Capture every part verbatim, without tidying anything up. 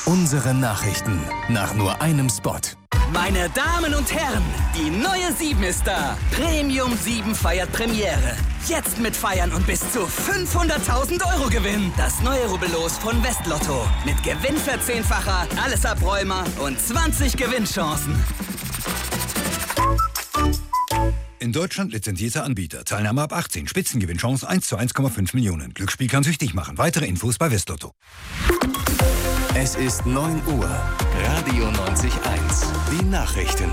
Unsere Nachrichten nach nur einem Spot. Meine Damen und Herren, die neue sieben ist da. Premium sieben feiert Premiere. Jetzt mit Feiern und bis zu fünfhunderttausend Euro Gewinn. Das neue Rubbellos von Westlotto. Mit Gewinnverzehnfacher, alles Abräumer und zwanzig Gewinnchancen. In Deutschland lizenzierter Anbieter. Teilnahme ab achtzehn. Spitzengewinnchance eins zu eins Komma fünf Millionen. Glücksspiel kann süchtig machen. Weitere Infos bei Westlotto. Es ist neun Uhr. Radio neunzig Komma eins. Die Nachrichten.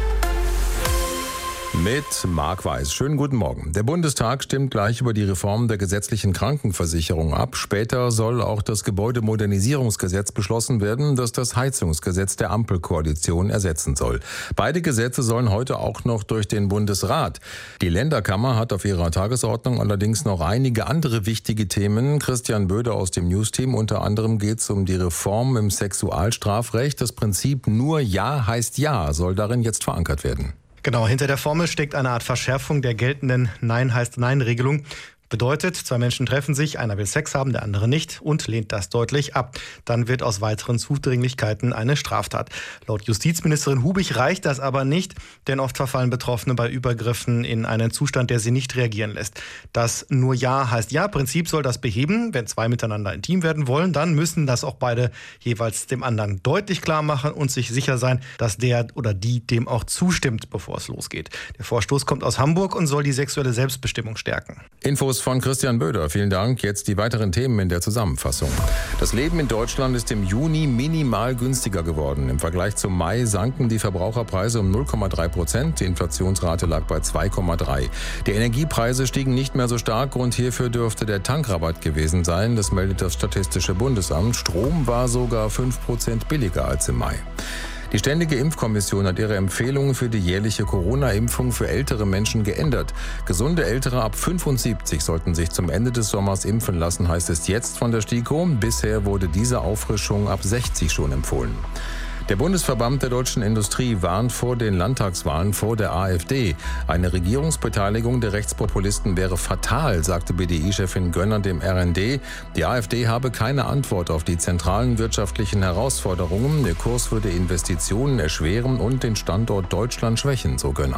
Mit Marc Weiß. Schönen guten Morgen. Der Bundestag stimmt gleich über die Reform der gesetzlichen Krankenversicherung ab. Später soll auch das Gebäudemodernisierungsgesetz beschlossen werden, das das Heizungsgesetz der Ampelkoalition ersetzen soll. Beide Gesetze sollen heute auch noch durch den Bundesrat. Die Länderkammer hat auf ihrer Tagesordnung allerdings noch einige andere wichtige Themen. Christian Böder aus dem News-Team. Unter anderem geht es um die Reform im Sexualstrafrecht. Das Prinzip nur Ja heißt Ja soll darin jetzt verankert werden. Genau, hinter der Formel steckt eine Art Verschärfung der geltenden Nein heißt Nein-Regelung. Bedeutet, zwei Menschen treffen sich, einer will Sex haben, der andere nicht und lehnt das deutlich ab. Dann wird aus weiteren Zudringlichkeiten eine Straftat. Laut Justizministerin Hubig reicht das aber nicht, denn oft verfallen Betroffene bei Übergriffen in einen Zustand, der sie nicht reagieren lässt. Das nur Ja heißt Ja-Prinzip soll das beheben. Wenn zwei miteinander intim werden wollen, dann müssen das auch beide jeweils dem anderen deutlich klar machen und sich sicher sein, dass der oder die dem auch zustimmt, bevor es losgeht. Der Vorstoß kommt aus Hamburg und soll die sexuelle Selbstbestimmung stärken. Infos von Christian Böder. Vielen Dank. Jetzt die weiteren Themen in der Zusammenfassung. Das Leben in Deutschland ist im Juni minimal günstiger geworden. Im Vergleich zum Mai sanken die Verbraucherpreise um null Komma drei Prozent. Die Inflationsrate lag bei zwei Komma drei. Die Energiepreise stiegen nicht mehr so stark. Grund hierfür dürfte der Tankrabatt gewesen sein. Das meldet das Statistische Bundesamt. Strom war sogar fünf Prozent billiger als im Mai. Die Ständige Impfkommission hat ihre Empfehlungen für die jährliche Corona-Impfung für ältere Menschen geändert. Gesunde Ältere ab fünfundsiebzig sollten sich zum Ende des Sommers impfen lassen, heißt es jetzt von der STIKO. Bisher wurde diese Auffrischung ab sechzig schon empfohlen. Der Bundesverband der deutschen Industrie warnt vor den Landtagswahlen vor der AfD. Eine Regierungsbeteiligung der Rechtspopulisten wäre fatal, sagte B D I-Chefin Gönner dem R N D. Die AfD habe keine Antwort auf die zentralen wirtschaftlichen Herausforderungen. Der Kurs würde Investitionen erschweren und den Standort Deutschland schwächen, so Gönner.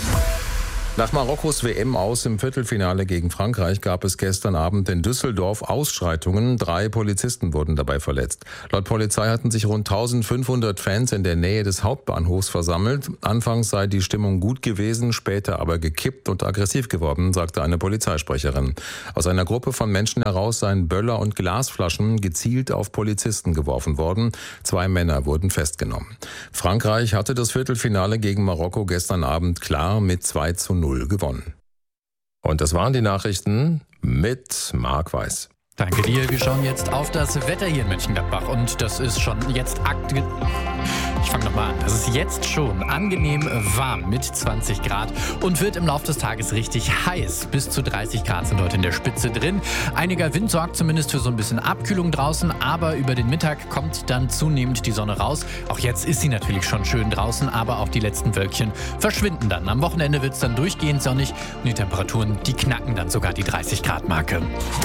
Nach Marokkos W M aus im Viertelfinale gegen Frankreich gab es gestern Abend in Düsseldorf Ausschreitungen. Drei Polizisten wurden dabei verletzt. Laut Polizei hatten sich rund eintausendfünfhundert Fans in der Nähe des Hauptbahnhofs versammelt. Anfangs sei die Stimmung gut gewesen, später aber gekippt und aggressiv geworden, sagte eine Polizeisprecherin. Aus einer Gruppe von Menschen heraus seien Böller und Glasflaschen gezielt auf Polizisten geworfen worden. Zwei Männer wurden festgenommen. Frankreich hatte das Viertelfinale gegen Marokko gestern Abend klar mit zwei zu null gewonnen. Und das waren die Nachrichten mit Marc Weiß. Danke dir. Wir schauen jetzt auf das Wetter hier in Mönchengladbach und das ist schon jetzt aktuell. Ich fange nochmal an. Das ist jetzt schon angenehm warm mit zwanzig Grad und wird im Laufe des Tages richtig heiß. Bis zu dreißig Grad sind heute in der Spitze drin. Einiger Wind sorgt zumindest für so ein bisschen Abkühlung draußen, aber über den Mittag kommt dann zunehmend die Sonne raus. Auch jetzt ist sie natürlich schon schön draußen, aber auch die letzten Wölkchen verschwinden dann. Am Wochenende wird es dann durchgehend sonnig und die Temperaturen, die knacken dann sogar die dreißig Grad Marke.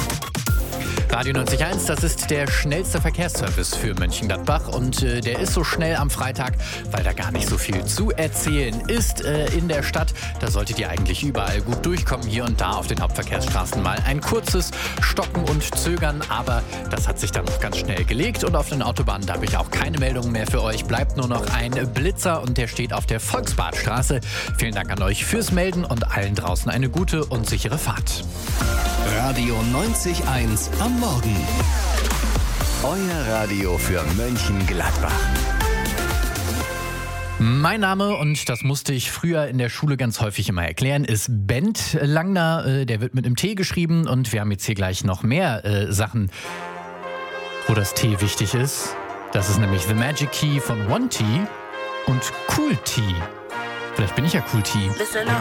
Radio neunzig Komma eins, das ist der schnellste Verkehrsservice für Mönchengladbach und äh, der ist so schnell am Freitag, weil da gar nicht so viel zu erzählen ist äh, in der Stadt. Da solltet ihr eigentlich überall gut durchkommen, hier und da auf den Hauptverkehrsstraßen mal ein kurzes Stocken und Zögern, aber das hat sich dann noch ganz schnell gelegt und auf den Autobahnen, da habe ich auch keine Meldungen mehr für euch. Bleibt nur noch ein Blitzer und der steht auf der Volksbadstraße. Vielen Dank an euch fürs Melden und allen draußen eine gute und sichere Fahrt. Radio neunzig Komma eins am Morgen. Euer Radio für Mönchengladbach. Mein Name, und das musste ich früher in der Schule ganz häufig immer erklären, ist Bent Langner. Der wird mit einem T geschrieben und wir haben jetzt hier gleich noch mehr äh, Sachen, wo das T wichtig ist. Das ist nämlich The Magic Key von One T und Cool T. Vielleicht bin ich ja Cool T. Listen up.